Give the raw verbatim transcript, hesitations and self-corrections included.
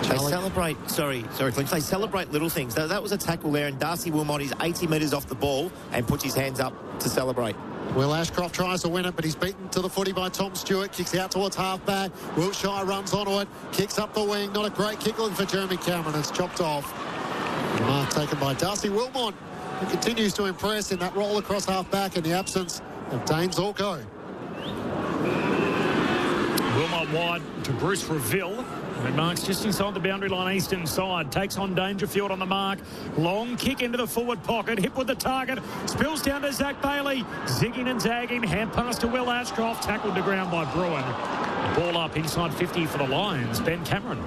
They celebrate, sorry, sorry, Clint, they celebrate little things. That, that was a tackle there, and Darcy Wilmot is eighty metres off the ball and puts his hands up to celebrate. Will Ashcroft tries to win it, but he's beaten to the footy by Tom Stewart. Kicks out towards half-back. Wiltshire runs onto it. Kicks up the wing. Not a great kick looking for Jeremy Cameron. It's chopped off. The mark taken by Darcy Wilmot, who continues to impress in that roll across half-back in the absence of Dane Zorko. Wilmot wide to Bruce Reville. And marks just inside the boundary line, eastern side. Takes on Dangerfield on the mark. Long kick into the forward pocket. Hit with the target. Spills down to Zach Bailey. Zigging and zagging. Hand pass to Will Ashcroft. Tackled to ground by Bruin. Ball up inside fifty for the Lions. Ben Cameron.